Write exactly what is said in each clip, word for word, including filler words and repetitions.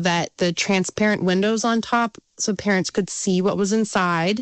that the transparent windows on top so parents could see what was inside,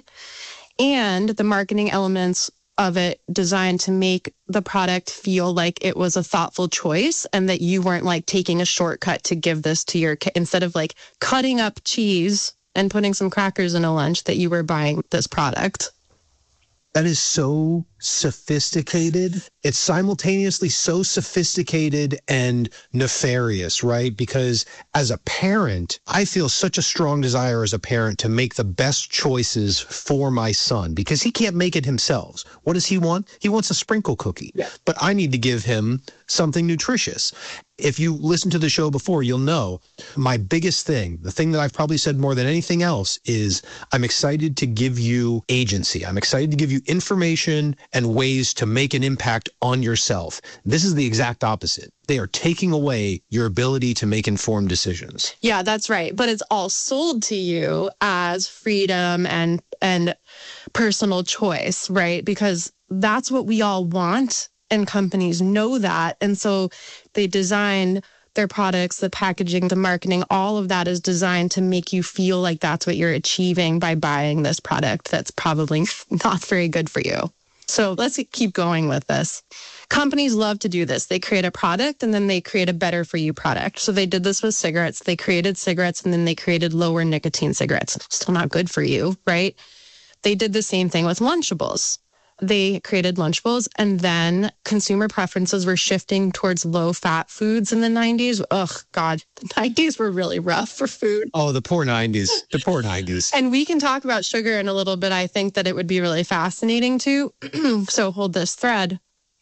and the marketing elements of it designed to make the product feel like it was a thoughtful choice and that you weren't like taking a shortcut to give this to your kid instead of like cutting up cheese and putting some crackers in a lunch, that you were buying this product. That is so sophisticated. It's simultaneously so sophisticated and nefarious, right? Because as a parent, I feel such a strong desire as a parent to make the best choices for my son because he can't make it himself. What does he want? He wants a sprinkle cookie. Yeah. But I need to give him something nutritious. If you listen to the show before, you'll know my biggest thing, the thing that I've probably said more than anything else, is I'm excited to give you agency. I'm excited to give you information and ways to make an impact on yourself. This is the exact opposite. They are taking away your ability to make informed decisions. Yeah, that's right. But it's all sold to you as freedom and and personal choice, right? Because that's what we all want. And companies know that. And so they design their products, the packaging, the marketing, all of that is designed to make you feel like that's what you're achieving by buying this product that's probably not very good for you. So let's keep going with this. Companies love to do this. They create a product and then they create a better for you product. So they did this with cigarettes. They created cigarettes and then they created lower nicotine cigarettes. Still not good for you, right? They did the same thing with Lunchables. They created Lunchables, and then consumer preferences were shifting towards low-fat foods in the nineties. Ugh, God, the nineties were really rough for food. Oh, the poor nineties. The poor nineties. And we can talk about sugar in a little bit. I think that it would be really fascinating, too. So hold this thread.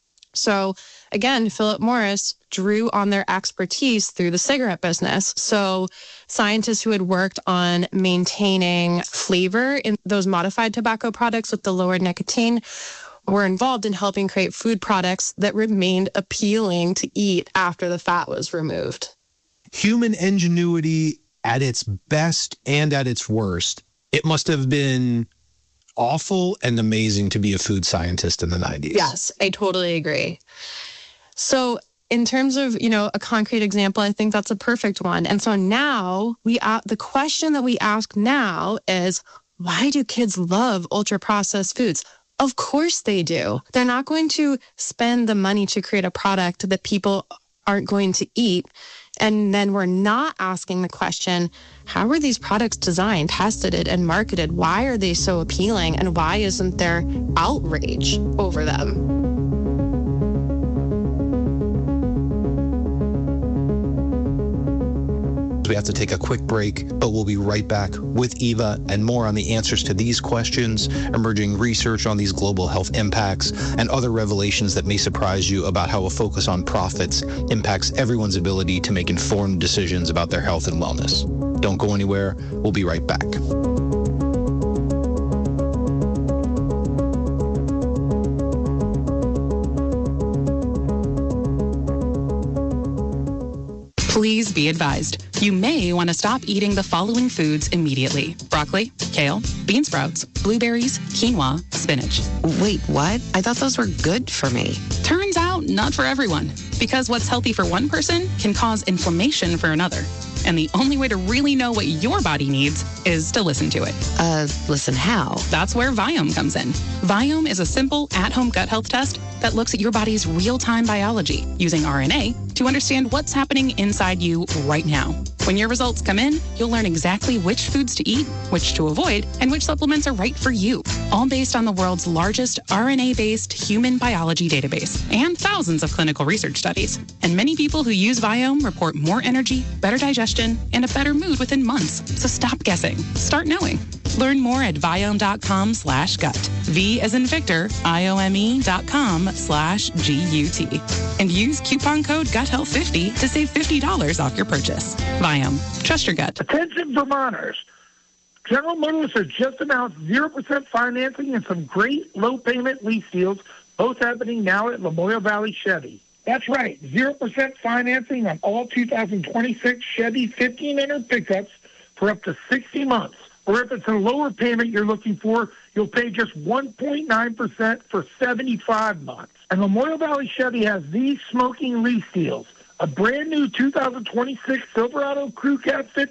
So again, Philip Morris drew on their expertise through the cigarette business. So scientists who had worked on maintaining flavor in those modified tobacco products with the lower nicotine were involved in helping create food products that remained appealing to eat after the fat was removed. Human ingenuity at its best and at its worst. It must have been awful and amazing to be a food scientist in the nineties. Yes, I totally agree. So in terms of, you know, a concrete example, I think that's a perfect one. And so now we uh, the question that we ask now is, why do kids love ultra-processed foods? Of course they do. They're not going to spend the money to create a product that people aren't going to eat. And then we're not asking the question, how are these products designed, tested, and marketed? Why are they so appealing? And why isn't there outrage over them? We have to take a quick break, but we'll be right back with Eva and more on the answers to these questions, emerging research on these global health impacts, and other revelations that may surprise you about how a focus on profits impacts everyone's ability to make informed decisions about their health and wellness. Don't go anywhere. We'll be right back. Please be advised, you may want to stop eating the following foods immediately. Broccoli, kale, bean sprouts, blueberries, quinoa, spinach. Wait, what? I thought those were good for me. Turns out, not for everyone. Because what's healthy for one person can cause inflammation for another. And the only way to really know what your body needs is to listen to it. Uh, listen how? That's where Viome comes in. Viome is a simple at-home gut health test that looks at your body's real-time biology using R N A to understand what's happening inside you right now. When your results come in, you'll learn exactly which foods to eat, which to avoid, and which supplements are right for you. All based on the world's largest R N A-based human biology database and thousands of clinical research studies. And many people who use Viome report more energy, better digestion, and a better mood within months. So stop guessing. Start knowing. Learn more at Viome.com slash gut. V as in Victor, I-O-M-E dot com slash G U T. And use coupon code gut health fifty to save fifty dollars off your purchase. Viome. Trust your gut. Attention Vermonters. General Motors has just announced zero percent financing and some great low-payment lease deals, both happening now at Lamoille Valley Chevy. That's right, zero percent financing on all two thousand twenty-six Chevy fifteen hundred pickups for up to sixty months. Or if it's a lower payment you're looking for, you'll pay just one point nine percent for seventy-five months. And Lamoille Valley Chevy has these smoking lease deals. A brand new two thousand twenty-six Silverado Crew Cab fifty